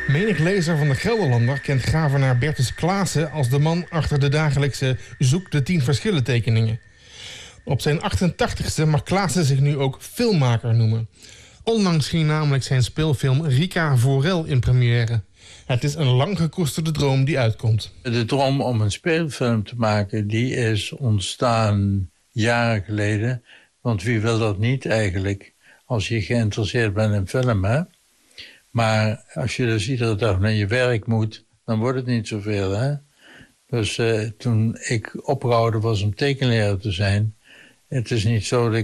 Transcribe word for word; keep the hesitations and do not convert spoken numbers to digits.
Menig lezer van de Gelderlander kent gravenaar Bertus Klaassen als de man achter de dagelijkse Zoek de tien verschillen tekeningen. Op zijn achtentachtigste mag Klaassen zich nu ook filmmaker noemen. Onlangs ging namelijk zijn speelfilm Rika Voorel in première. Het is een lang gekoesterde droom die uitkomt. De droom om een speelfilm te maken, die is ontstaan jaren geleden. Want wie wil dat niet eigenlijk, als je geïnteresseerd bent in film, hè? Maar als je dus iedere dag naar je werk moet, dan wordt het niet zoveel, hè? Dus uh, toen ik opgehouden was om tekenleraar te zijn, het is niet zo dat ik